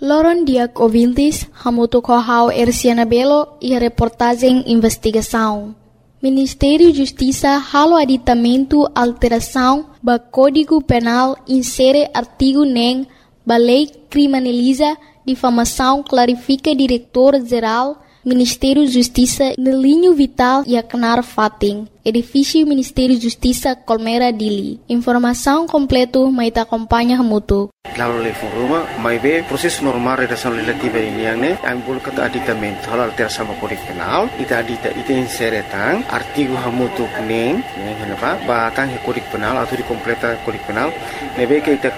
Loron Diak ouvintes, hamuto kohau Erciana Belo e a reportagem investigação. Ministério da Justiça halo aditamento alteração ba Código Penal insere artigo nem ba lei criminaliza difamação clarifica diretor-geral Ministério da Justiça no linho vital e acnar fating. Edifício Ministério da Justiça Colmeira Dili. Informação completo mais acompanha hamuto. Lalu level rumah, mai be proses normal redação legislativa ini yang ne, yang boleh kata aditamento halal terasa Kode Penal, ita inseretan artigo hamutu neng, yang kenapa? Batang Kode Penal atau dikompleta Kode Penal, nebe ke ita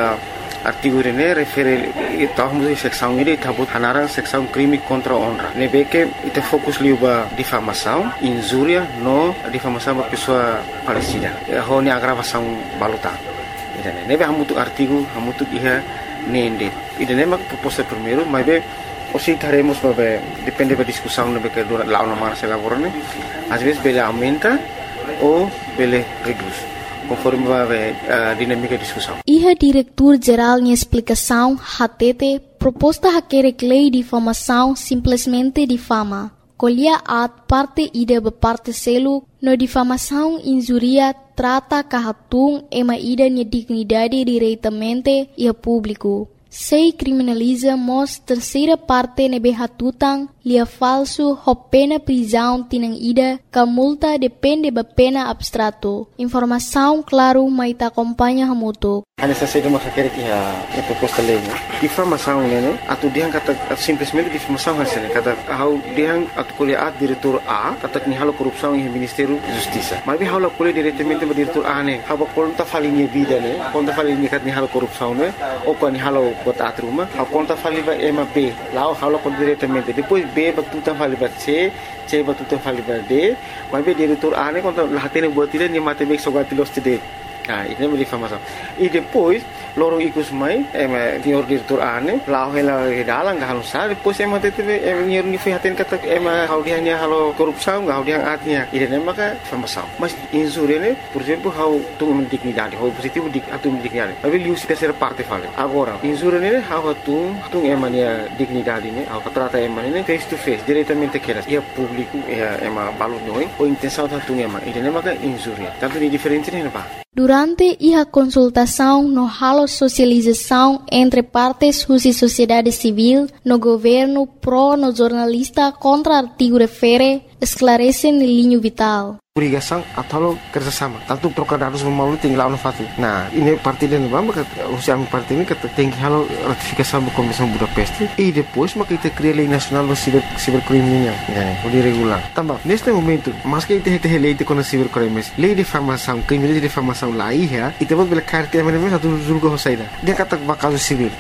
artigo ini refere tahu mesti seksão ini tabut hanaran seksão crime contra honra. Nebe ke ita fokus liuba difamação, injúria no difamação ba pessoa falecida. Honi agravação baluta. Nebe hamutu artigo hamutu iha nende. Ida nema proposta primeiro, mas be oscitaremos para depende da discussão nebe que lá na marcha laborane. Às vezes bele aumenta ou bele reduz, conforme vai a dinâmica da discussão. Iha diretor-geral em explicação hatete proposta haquere lei de difamação simplesmente difama. Colhia at parte ida parte selo no difamação injuria trata kahatung ema ida nia dignidade diretamente e a público. Sei criminaliza mos terceira parte nebe hatutang lia falso ho pena prisão tinang ida ka multa depende ba pena abstrato. Informação claro mai ta acompanha hamuto. Ana saída mas quer que a proposta lei, difamação né, atu diang kata simplesmente difamação hasilnya kata how diang atu kuliah diretor A kata ni halo korupção em Ministério da Justiça. Mas halo kuliah diretamente ba diretor A né, haba conta falinha vida né, conta falinha kat ni halo korupção né, ou kan ni halo bot atruma, a conta fali ba ema B, lá halo kon diretamente, depois B ba tutan fali ba C ba tutan fali ba D, mas be diretor A né conta lahatene buat dia ni matemek sogati los tide. Nah, ini menjadi difamação. E depois, lorong ikut mai, senhor diretor ane, lau hela dalang gak halus sah. Depois tete, senhor nifihatin kata, hau dia ni halo korupsau, hau dia artinya. Ini maka difamação. Mas insur ini, por exemplo, hau tu mendignidade, hau positivo atu mendignidade. Tapi liu si terceira parte fale. Agora, insur ini hau tu emania dignidade ini, hau trata ini face to face, diretamente keras. Ia público, ia balut noi, ou intenção tu ema. Ini maka insur ya. Tanto di diferente ini apa? Durante a consultação no halo socialização entre partes e sociedade civil, no governo pro no jornalista contra artigo refere, esclarecem no linho vital. Obrigação atau kerjasama. Tanto trocar dados melalui tinggal fatu. Nah, ini parti dan maka usia parti ini kata tinggi halo ratifikasi da Comissão Budapeste e depois maka kita cria lei nacional do cibercriminal, boleh regular. Tambah, neste momento, mas que kita lei de contra cibercrimes, lei de difamação, crime de difamação lá ia, e temos bela carta mesmo satu julga hosaida. Dia kata bakal civil,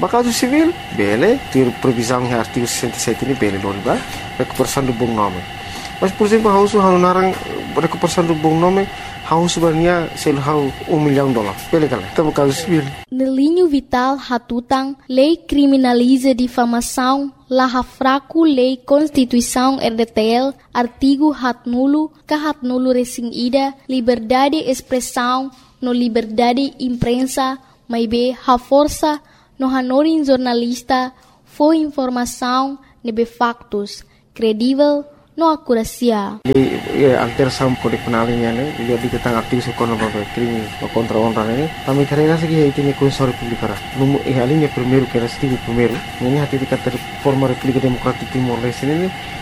bele, ter previsão em artigo 67 ini bele loriba, recuperação do bom nome. Mas, por exemplo, hau narang recuperação do bom nome, hau sebenarnya sel hau $1 milhão. Bele kala, kita bakal civil. No linho vital hatutang, lei criminaliza difamação, laha fraco lei Constituição RDTL, artigo hat nulo recém ida, liberdade de expressão, no liberdade imprensa, mas be ha força, no hanorin jornalista, foi informação, nebe factos, credível, no akurasia. Alteração Kode Penal ini, dia tentang artigo sekolah bagai crime contra honra ini. Kami karena segi itu ni Constituição Republicana. Alinya primeiro que era artigo primeiro. Ini hati dikata forma República Democrática Timor Leste ini